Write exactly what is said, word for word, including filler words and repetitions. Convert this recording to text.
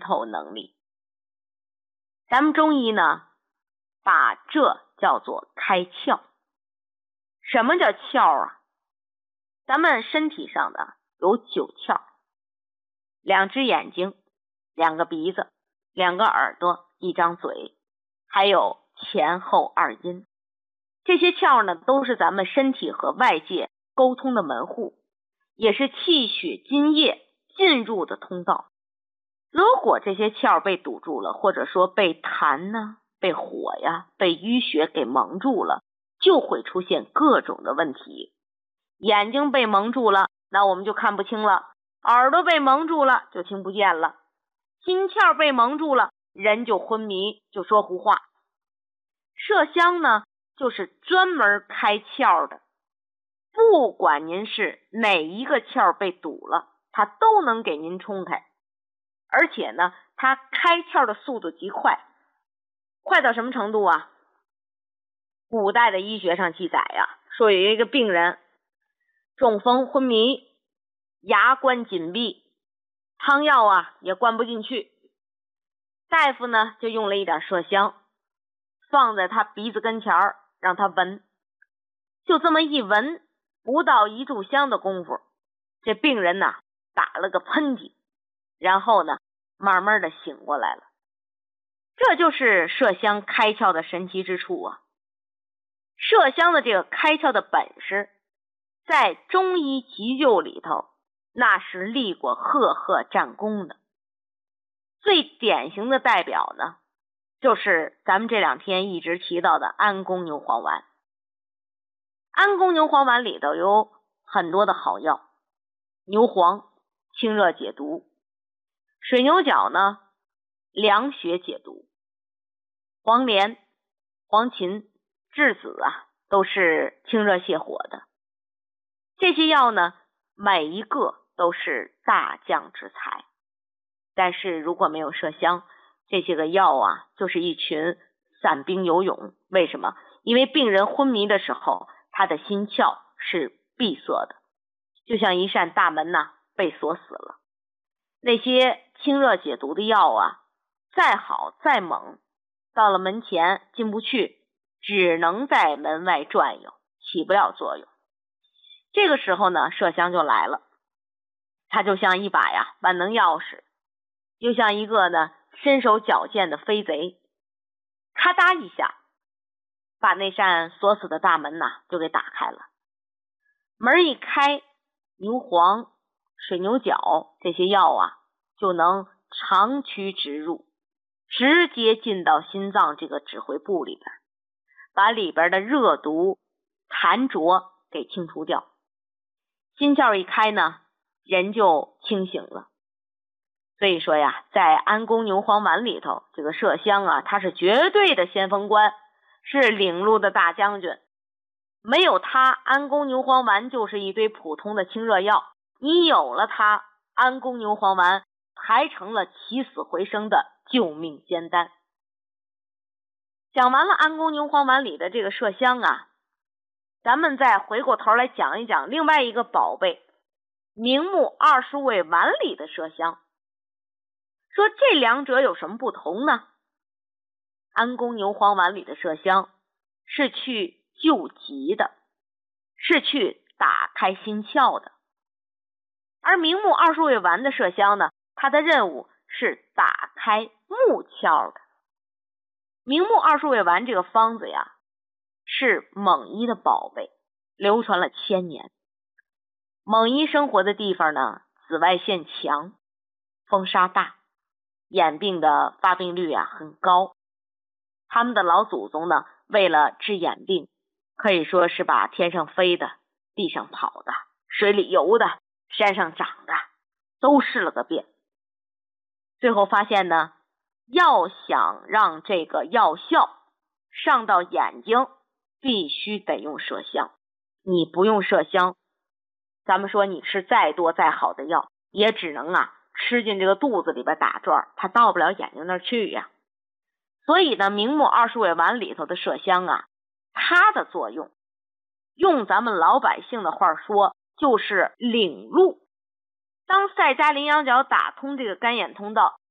透能力。咱们中医呢，把这叫做开窍。什么叫窍啊？咱们身体上的有九窍，两只眼睛，两个鼻子，两个耳朵，一张嘴，还有前后二阴。这些窍呢，都是咱们身体和外界沟通的门户，也是气血津液进入的通道。如果这些窍被堵住了，或者说被痰呢、被火呀、被淤血给蒙住了，就会出现各种的问题。眼睛被蒙住了，那我们就看不清了；耳朵被蒙住了，就听不见了；心窍被蒙住了，人就昏迷，就说胡话。麝香呢，就是专门开窍的，不管您是哪一个窍被堵了，它都能给您冲开。而且呢，它开窍的速度极快，快到什么程度啊？古代的医学上记载呀，说有一个病人中风昏迷，牙关紧闭，汤药啊也灌不进去，大夫呢就用了一点麝香，放在他鼻子跟前儿，让他闻。就这么一闻，不到一炷香的功夫，这病人呢打了个喷嚏，然后呢慢慢的醒过来了。这就是麝香开窍的神奇之处啊！麝香的这个开窍的本事，在中医急救里头，那是立过赫赫战功的。最典型的代表呢，就是咱们这两天一直提到的安宫牛黄丸。安宫牛黄丸里头有很多的好药，牛黄清热解毒，水牛角呢凉血解毒，黄连、黄芩、栀子啊都是清热泻火的。这些药呢，每一个都是大将之才。但是如果没有麝香，这些个药啊就是一群散兵游勇。为什么？因为病人昏迷的时候，他的心窍是闭塞的，就像一扇大门呐、啊、被锁死了。那些清热解毒的药啊，再好再猛，到了门前进不去，只能在门外转悠，起不了作用。这个时候呢，麝香就来了，它就像一把呀万能钥匙，又像一个呢身手矫健的飞贼，咔嗒一下把那扇锁死的大门呐就给打开了。门一开，牛黄、水牛角这些药啊就能长驱直入，直接进到心脏这个指挥部里边，把里边的热毒、痰浊给清除掉。心窍一开呢，人就清醒了。所以说呀，在安宫牛黄丸里头，这个麝香啊，它是绝对的先锋官，是领路的大将军。没有它，安宫牛黄丸就是一堆普通的清热药；你有了它，安宫牛黄丸还成了起死回生的救命仙丹。讲完了安宫牛黄丸里的这个麝香啊，咱们再回过头来讲一讲另外一个宝贝，明目二数味丸里的麝香。说这两者有什么不同呢？安宫牛黄丸里的麝香是去救急的，是去打开心窍的，而明目二数味丸的麝香呢，它的任务是打开目窍的。明目二数味丸这个方子呀，是蒙医的宝贝，流传了千年。蒙医生活的地方呢，紫外线强，风沙大，眼病的发病率啊很高。他们的老祖宗呢，为了治眼病，可以说是把天上飞的、地上跑的、水里游的、山上长的都试了个遍。最后发现呢，要想让这个药效上到眼睛，必须得用麝香。你不用麝香，咱们说你吃再多再好的药，也只能啊吃进这个肚子里边打转，它到不了眼睛那儿去呀。所以呢，明目二数味丸里头的麝香啊，它的作用，用咱们老百姓的话说，就是领路。当赛加羚羊角打通这个干眼通道，